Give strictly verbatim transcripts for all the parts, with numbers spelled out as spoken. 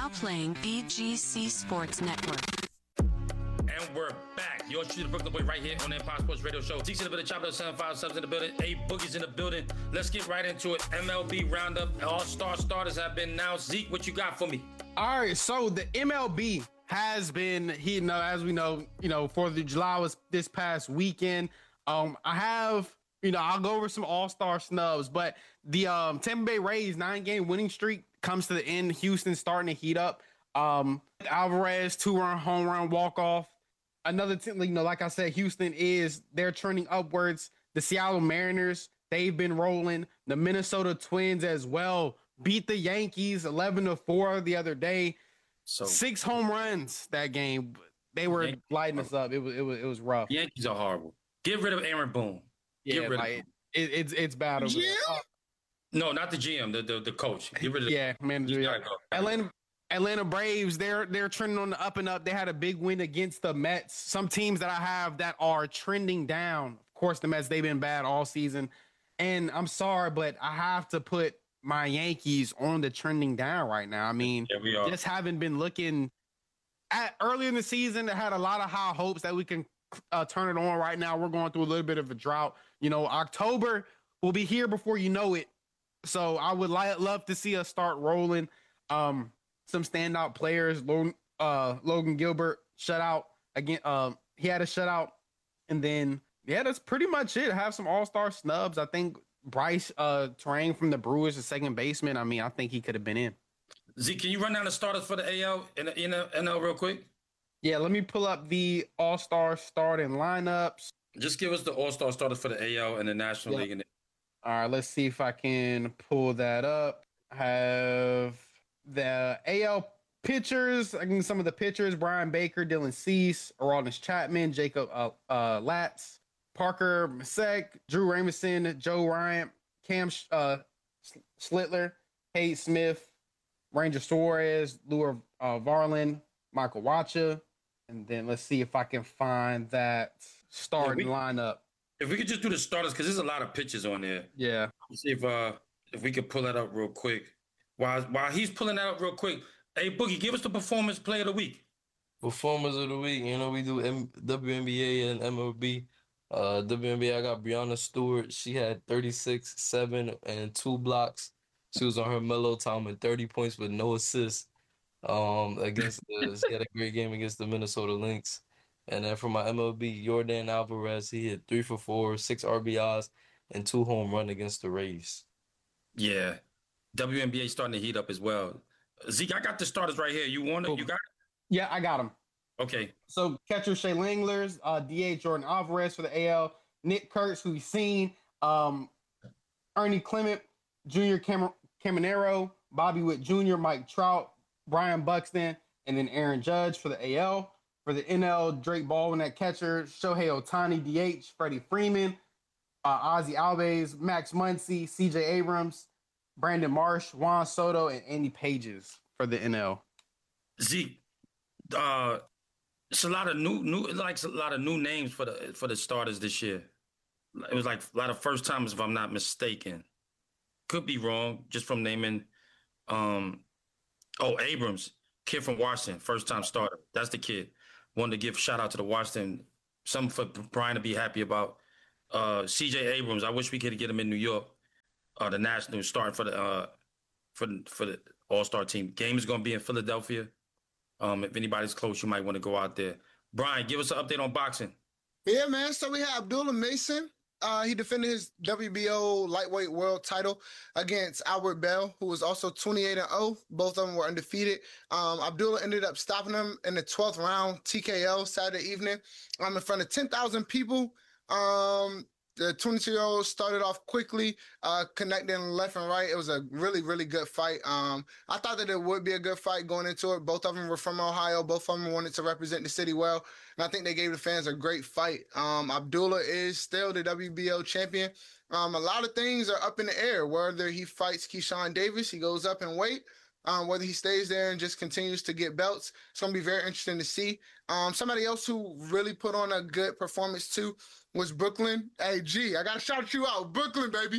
Now playing B G C Sports Network. And we're back. Yours truly, the Brooklyn Boy, right here on the Empire Sports Radio Show. Zeke's in the building, Chop Up seven five subs in the building, A Boogie's in the building. Let's get right into it. M L B Roundup, All-Star starters have been announced. Zeke, what you got for me? All right, so the M L B has been heating up, as we know, you know, Fourth of July was this past weekend. Um, I have, you know, I'll go over some All-Star snubs, but the um, Tampa Bay Rays nine-game winning streak comes to the end. Houston starting to heat up. Um, Alvarez, two-run home run walk-off. Another team, you know, like I said, Houston is, they're trending upwards. The Seattle Mariners, they've been rolling. The Minnesota Twins as well beat the Yankees eleven to four the other day. So Six home runs that game. They were Yankees lighting us up. It was it was it was rough. Yankees are horrible. Get rid of Aaron Boone. Get Yeah, rid like, of him. it, it's it's bad over there. Uh, No, not the G M, the the, the coach. Get rid of yeah, man. He's Yeah. gotta go. Atlanta Atlanta Braves, they're they're trending on the up and up. They had a big win against the Mets. Some teams that I have that are trending down. Of course, the Mets, they've been bad all season. And I'm sorry, but I have to put my Yankees on the trending down right now. I mean, Yeah, we are. just haven't been looking at early in the season. I had a lot of high hopes that we can uh, turn it on. Right now, we're going through a little bit of a drought. You know, October will be here before you know it. So I would li- love to see us start rolling. Um, some standout players, Logan, uh, Logan Gilbert shutout again. Um, he had a shutout, and then yeah, that's pretty much it. Have some all-star snubs. I think Bryce uh Terang from the Brewers, the second baseman. I mean, I think he could have been in. Zeke, can you run down the starters for the A L and the N L real quick? Yeah, let me pull up the all-star starting lineups. Just give us the All-Star starters for the A L and the National Yeah. League. And All right, let's see if I can pull that up. I have the A L pitchers. I can some of the pitchers: Brian Baker, Dylan Cease, Aroldis Chapman, Jacob uh, uh, Latz, Parker Masek, Drew Ramison, Joe Ryan, Cam uh, Slitler, Hayes Smith, Ranger Suarez, Lure uh, Varlin, Michael Wacha, and then let's see if I can find that starting Yeah, we- lineup. if we could just do the starters, because there's a lot of pitches on there. Yeah. Let's see if uh if we could pull that up real quick. While while he's pulling that up real quick, hey Boogie, give us the performance player of the week. Performers of the week, you know, we do M- W N B A and M L B. Uh, W N B A, I got Brianna Stewart. She had thirty-six, seven, and two blocks. She was on her mellow time with thirty points with no assists. Um, against the, she had a great game against the Minnesota Lynx. And then for my M L B, Jordan Alvarez, he hit three for four, six R B Is, and two home run against the Rays. Yeah. W N B A starting to heat up as well. Zeke, I got the starters right here. You want it? You got Yeah, I got him. it? Okay. So catcher Shea Langlers, uh, D H Jordan Alvarez for the A L, Nick Kurtz, who we've seen, um, Ernie Clement, Junior Cam- Caminero, Bobby Witt Junior, Mike Trout, Brian Buxton, and then Aaron Judge for the A L. For the N L, Drake Baldwin at catcher, Shohei Ohtani, D H, Freddie Freeman, uh, Ozzy Alves, Max Muncy, C J Abrams, Brandon Marsh, Juan Soto, and Andy Pages for the N L. Zeke, uh, it's a lot of new new like a lot of new names for the for the starters this year. It was like a lot of first timers, if I'm not mistaken. Could be wrong, just from naming. Um, oh, Abrams, kid from Washington, first time starter. That's the kid. Wanted to give shout out to the Washington. Something for Brian to be happy about. Uh, C J Abrams. I wish we could get him in New York. Uh, the national starting for the uh, for for the All Star team. Game is going to be in Philadelphia. Um, if anybody's close, you might want to go out there. Brian, give us an update on boxing. Yeah, man. So we have Abdullah Mason. Uh, he defended his W B O lightweight world title against Albert Bell, who was also twenty-eight and oh. Both of them were undefeated. Um, Abdullah ended up stopping him in the twelfth round, T K O, Saturday evening, um, in front of ten thousand people. Um, the twenty-two-year-old started off quickly, uh, connecting left and right. It was a really, really good fight. Um, I thought that it would be a good fight going into it. Both of them were from Ohio. Both of them wanted to represent the city well. And I think they gave the fans a great fight. Um, Abdullah is still the W B O champion. Um, a lot of things are up in the air. Whether he fights Keyshawn Davis, he goes up in weight. Um, whether he stays there and just continues to get belts, it's going to be very interesting to see. Um, somebody else who really put on a good performance too was Brooklyn. Hey, G, I got to shout you out. Brooklyn, baby.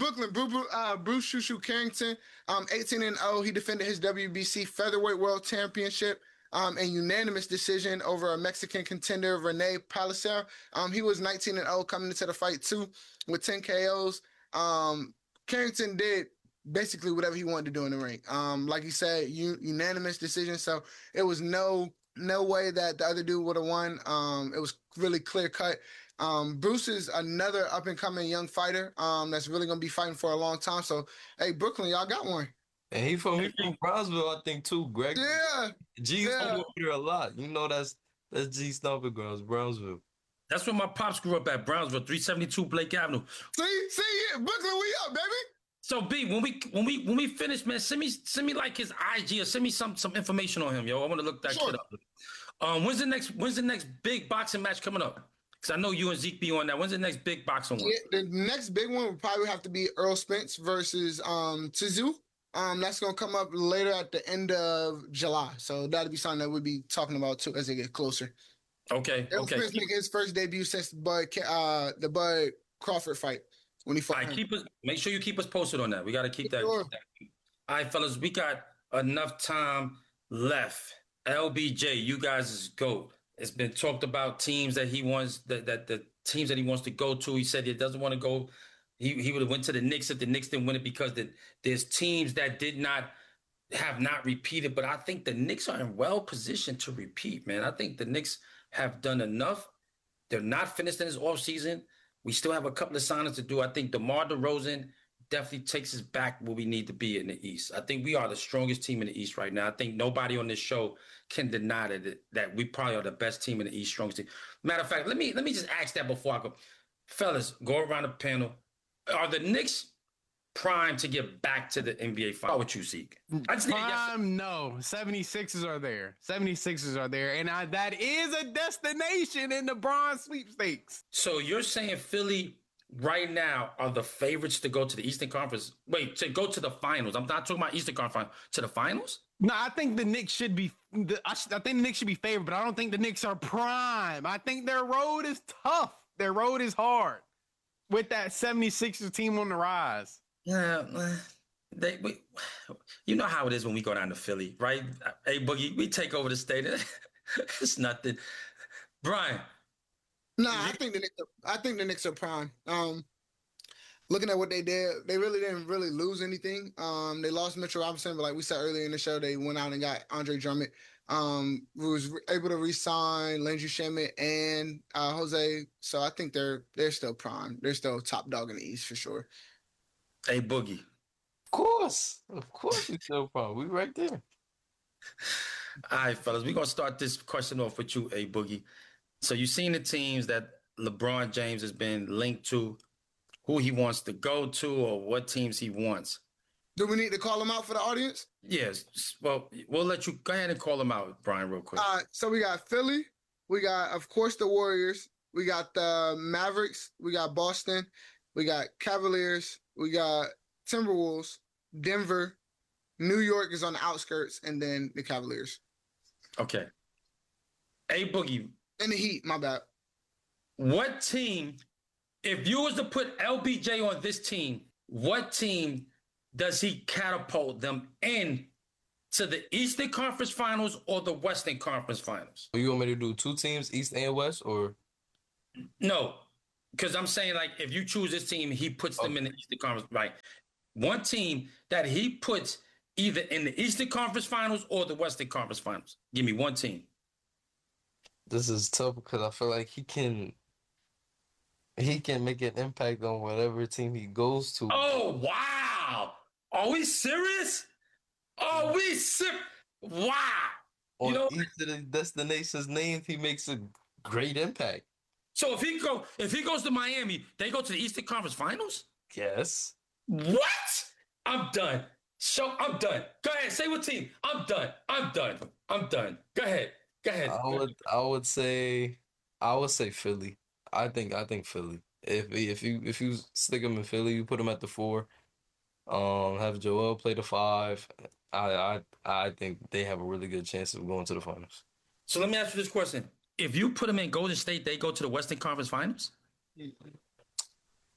Brooklyn, Bruce, uh, Bruce Shoo Shoo Carrington, um, eighteen and oh. He defended his W B C Featherweight World Championship um, in unanimous decision over a Mexican contender, Rene Palacero. Um, he was nineteen and oh coming into the fight too with ten K Os. Um, Carrington did basically whatever he wanted to do in the ring. Um, like he said, u- unanimous decision. So it was no no way that the other dude would have won. Um, it was really clear cut. Um, Bruce is another up and coming young fighter um, that's really gonna be fighting for a long time. So, hey, Brooklyn, y'all got one. And he from, he from Brownsville, I think, too, Greg. Yeah, G's yeah. over here a lot. You know that's that's G stomping grounds, Brownsville. That's where my pops grew up at, Brownsville, three seventy-two Blake Avenue. See, see, yeah, Brooklyn, we up, baby. So B, when we when we when we finish, man, send me send me like his I G or send me some some information on him, yo. I want to look that Sure. kid up. Um, when's the next when's the next big boxing match coming up? Because I know you and Zeke be on that. When's the next big boxing one? Yeah, the next big one would probably have to be Earl Spence versus um Tszyu. Um, that's gonna come up later at the end of July. So that'll be something that we'll be talking about too as they get closer. Okay, Earl okay. Spence making his first debut since Bud uh the Bud Crawford fight when he All fought right, him. keep us. Make sure you keep us posted on that. We got to keep that, Sure. keep that. All right, fellas, we got enough time left. L B J, you guys is GOAT. It's been talked about teams that he wants that that the teams that he wants to go to. He said he doesn't want to go. He he would have went to the Knicks if the Knicks didn't win it because the, there's teams that did not have not repeated. But I think the Knicks are in well position to repeat, man. I think the Knicks have done enough. They're not finished in this offseason. We still have a couple of signings to do. I think DeMar DeRozan definitely takes us back where we need to be in the East. I think we are the strongest team in the East right now. I think nobody on this show can deny that, that we probably are the best team in the East, strongest team. Matter of fact, let me let me just ask that before I go. Fellas, go around the panel. Are the Knicks primed to get back to the N B A final? How would you, Zeke? I just need a yes or- Prime, no. seventy-sixers are there. seventy-sixers are there. And I, that is a destination in the bronze sweepstakes. So you're saying Philly right now are the favorites to go to the Eastern Conference? Wait, to go to the finals. I'm not talking about Eastern Conference. To the finals? No, I think the Knicks should be. The, I, sh- I think the Knicks should be favored, but I don't think the Knicks are prime. I think their road is tough. Their road is hard with that seventy-sixers team on the rise. Yeah, uh, they. We, you know how it is when we go down to Philly, right? Hey, Boogie, we take over the state. It's nothing. Brian. Nah, I think the Knicks are, I think the Knicks are prime. Um, looking at what they did, they really didn't really lose anything. Um, they lost Mitchell Robinson, but like we said earlier in the show, they went out and got Andre Drummond, um, who was able to re-sign Landry Shamet and uh, Jose. So I think they're they're still prime. They're still top dog in the East for sure. Hey, Boogie. Of course. Of course you still problem. We right there. All right, fellas, we're going to start this question off with you, A Boogie. So you've seen the teams that LeBron James has been linked to, who he wants to go to or what teams he wants. Do we need to call them out for the audience? Yes. Well, we'll let you go ahead and call them out, Brian, real quick. Uh, so we got Philly. We got, of course, the Warriors. We got the Mavericks. We got Boston. We got Cavaliers. We got Timberwolves, Denver, New York is on the outskirts, and then the Cavaliers. Okay. A Boogie, And the Heat, my bad. what team, if you was to put L B J on this team, what team does he catapult them in to the Eastern Conference Finals or the Western Conference Finals? You want me to do two teams, East and West, or? No, because I'm saying, like, if you choose this team, he puts them in the Eastern Conference, right? One team that he puts either in the Eastern Conference Finals or the Western Conference Finals. Give me one team. This is tough because I feel like he can he can make an impact on whatever team he goes to. Oh, wow. Are we serious? Are we serious? Wow. On You know, each of the destinations named, he makes a great impact. so if he go, if he goes to Miami, they go to the Eastern Conference Finals? Yes. What? I'm done. So I'm done. Go ahead. Say what team. I'm done. I'm done. I'm done. Go ahead. Go ahead. I would I would say I would say Philly. I think I think Philly. If if you if you stick him in Philly, you put him at the four. Um, have Joel play the five. I I I think they have a really good chance of going to the finals. So let me ask you this question. If you put them in Golden State, they go to the Western Conference Finals?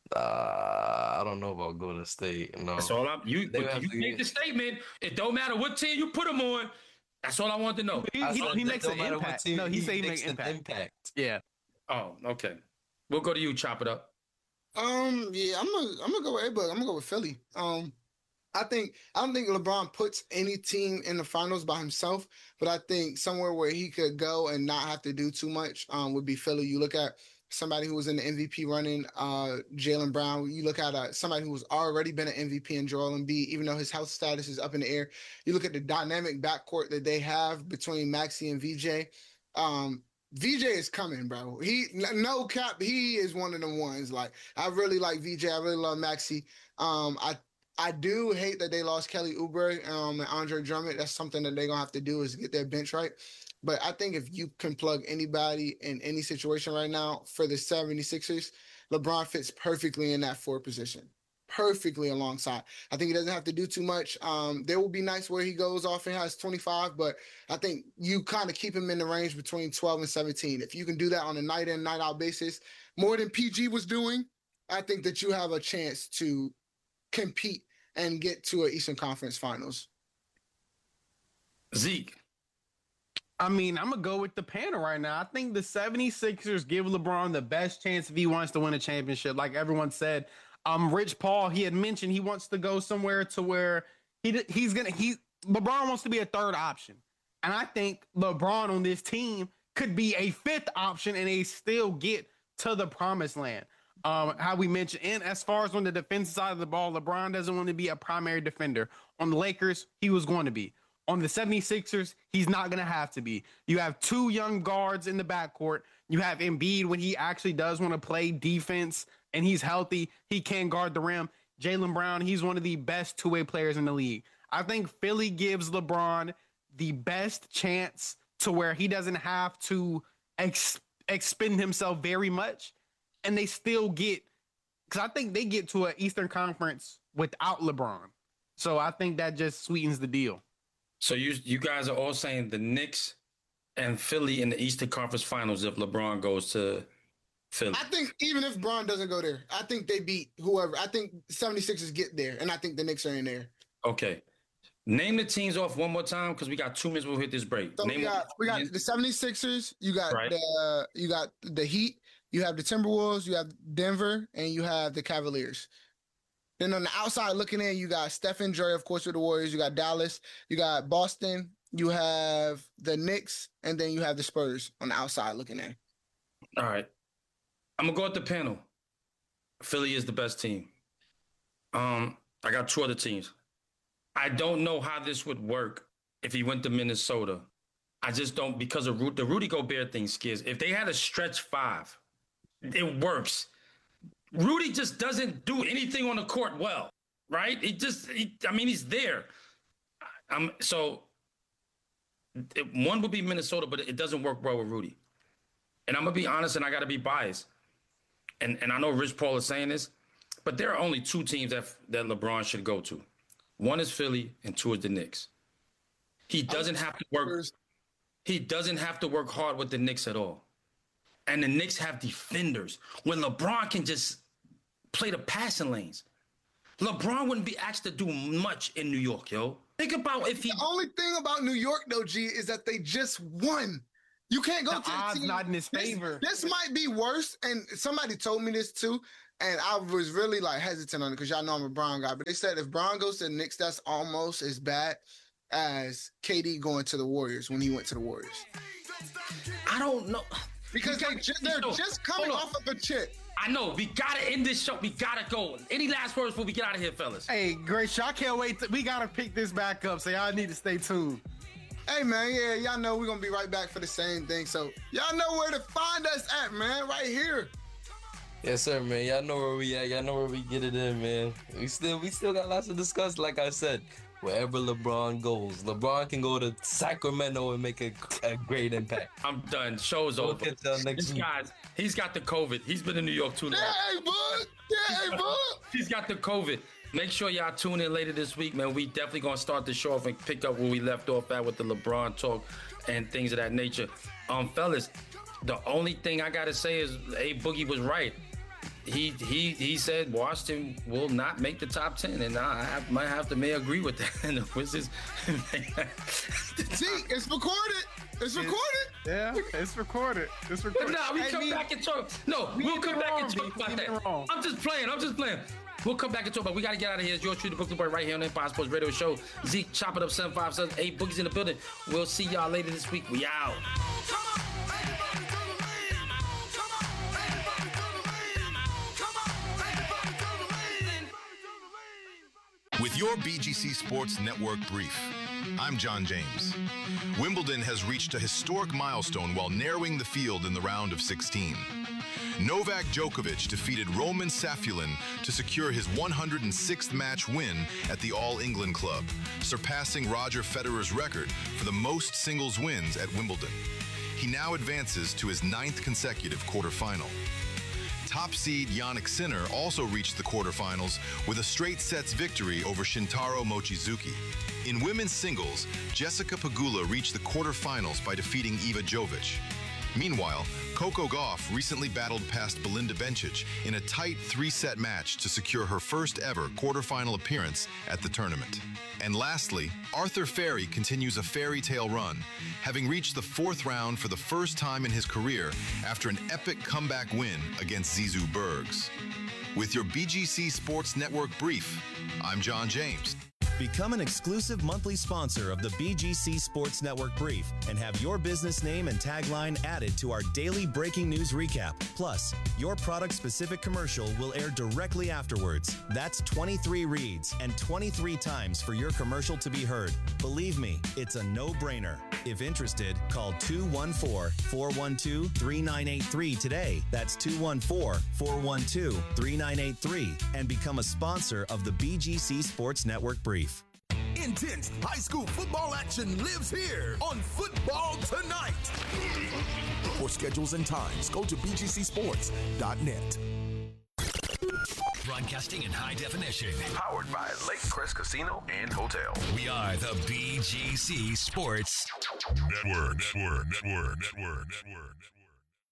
Uh, I don't know about Golden State. No, That's all I'm. You They would have you to make get- the statement. It don't matter what team you put them on. That's all I want to know. He, I he, said he that makes no an matter what impact. team, No, he, say he makes an impact. impact. Yeah. Oh, okay. We'll go to you. Chop it up. Um, yeah, I'm gonna I'm gonna go with A-Bug. I'm gonna go with Philly. Um, I think I don't think LeBron puts any team in the finals by himself, but I think somewhere where he could go and not have to do too much um would be Philly. You look at somebody who was in the M V P running, uh, Jaylen Brown. You look at uh, somebody who's already been an M V P in Joel Embiid, even though his health status is up in the air. You look at the dynamic backcourt that they have between Maxey and V J. Um, V J is coming, bro. He no cap. He is one of the ones. Like I really like V J. I really love Maxey. Um, I I do hate that they lost Kelly Oubre um, and Andre Drummond. That's something that they're gonna have to do is get their bench right. But I think if you can plug anybody in any situation right now for the 76ers, LeBron fits perfectly in that four position. Perfectly alongside. I think he doesn't have to do too much. Um, there will be nights where he goes off and has twenty-five, but I think you kind of keep him in the range between twelve and seventeen. If you can do that on a night in, night out basis, more than P G was doing, I think that you have a chance to compete and get to an Eastern Conference Finals. Zeke. I mean, I'm going to go with the panel right now. I think the 76ers give LeBron the best chance if he wants to win a championship. Like everyone said, um, Rich Paul, he had mentioned he wants to go somewhere to where he he's going to, he, LeBron wants to be a third option. And I think LeBron on this team could be a fifth option and they still get to the promised land. Um, how we mentioned, and as far as on the defensive side of the ball, LeBron doesn't want to be a primary defender. On the Lakers, he was going to be. On the 76ers, he's not going to have to be. You have two young guards in the backcourt. You have Embiid when he actually does want to play defense and he's healthy. He can guard the rim. Jaylen Brown, he's one of the best two-way players in the league. I think Philly gives LeBron the best chance to where he doesn't have to ex- expend himself very much. And they still get, because I think they get to an Eastern Conference without LeBron. So I think that just sweetens the deal. So you you guys are all saying the Knicks and Philly in the Eastern Conference Finals if LeBron goes to Philly. I think even if Bron doesn't go there, I think they beat whoever. I think 76ers get there, and I think the Knicks are in there. Okay. Name the teams off one more time because we got two minutes. We'll hit this break. So Name we got we got the 76ers, you got Right. the uh, you got the Heat, you have the Timberwolves, you have Denver, and you have the Cavaliers. Then on the outside looking in, you got Stephen Curry, of course, with the Warriors. You got Dallas, you got Boston, you have the Knicks, and then you have the Spurs on the outside looking in. All right. I'm gonna go with the panel. Philly is the best team. Um, I got two other teams. I don't know how this would work if he went to Minnesota. I just don't because of Ru- the Rudy Gobert thing scares. If they had a stretch five, it works. Rudy just doesn't do anything on the court well, right? He just, he, I mean, he's there. I'm so it, one would be Minnesota, but it doesn't work well with Rudy. And I'm gonna be honest, and I gotta be biased. And and I know Rich Paul is saying this, but there are only two teams that that LeBron should go to. One is Philly, and two is the Knicks. He doesn't have to work. He doesn't have to work hard with the Knicks at all. And the Knicks have defenders. When LeBron can just play the passing lanes, LeBron wouldn't be asked to do much in New York, yo. Think about if he. The only thing about New York, though, G, is that they just won. You can't go The to a odds team. not in his This- favor. This, might be worse, and somebody told me this too, and I was really like hesitant on it because y'all know I'm a Brown guy. But they said if Brown goes to the Knicks, that's almost as bad as K D going to the Warriors when he went to the Warriors I don't know. because You they, got- ju- they're no, just coming hold on. off of a chip. I know. We gotta end this show. We gotta go. Any last words before we get out of here, fellas? Hey, Grace, I can't wait. To, we got to pick this back up, so y'all need to stay tuned. Hey man, yeah, y'all know we're gonna be right back for the same thing. So y'all know where to find us at, man, right here. Yes, sir, man. Y'all know where we at. Y'all know where we get it in, man. We still, we still got lots to discuss. Like I said, wherever LeBron goes, LeBron can go to Sacramento and make a, a great impact. I'm done. Show's We'll over. get y'all next This week. guy's, he's got the COVID. He's been in New York too long. Yeah, hey, bud. Yeah, hey, bud. He's got the COVID. Make sure y'all tune in later this week, man. We definitely gonna start the show off and pick up where we left off at with the LeBron talk and things of that nature. Um, fellas, the only thing I gotta say is, A Boogie was right. he he he said Washington will not make the top ten, and I have, might have to may agree with that. And the Wizards. See, it's recorded. It's recorded. Yeah, it's recorded. It's But recorded. nah, we Hey, come me- back and talk. No, We we'll ain't come been back wrong, and talk B. about We that. ain't been wrong. I'm just playing. I'm just playing. We'll come back and talk about. We got to get out of here. It's yours truly, the Brooklyn Boy, right here on the Empire Sports Radio Show. Zeke, chop it up. Seven five seven eight Boogies in the building. We'll see y'all later this week. We out. With your B G C Sports Network brief, I'm John James. Wimbledon has reached a historic milestone while narrowing the field in the round of sixteen. Novak Djokovic defeated Roman Safulin to secure his one hundred sixth match win at the All England Club, surpassing Roger Federer's record for the most singles wins at Wimbledon. He now advances to his ninth consecutive quarterfinal. Top seed Yannick Sinner also reached the quarterfinals with a straight sets victory over Shintaro Mochizuki. In women's singles, Jessica Pegula reached the quarterfinals by defeating Iva Jovic. Meanwhile, Coco Gauff recently battled past Belinda Bencic in a tight three-set match to secure her first ever quarterfinal appearance at the tournament. And lastly, Arthur Ferry continues a fairy tale run, having reached the fourth round for the first time in his career after an epic comeback win against Zizou Bergs. With your B G C Sports Network brief, I'm John James. Become an exclusive monthly sponsor of the B G C Sports Network Brief and have your business name and tagline added to our daily breaking news recap. Plus, your product-specific commercial will air directly afterwards. That's twenty-three reads and twenty-three times for your commercial to be heard. Believe me, it's a no-brainer. If interested, call two one four, four one two, three nine eight three today. That's two one four, four one two, three nine eight three and become a sponsor of the B G C Sports Network Brief. Intense high school football action lives here on Football Tonight. For schedules and times, go to b g c sports dot net. Broadcasting in high definition. Powered by Lake Crest Casino and Hotel. We are the B G C Sports Network, network, network, network, network, network.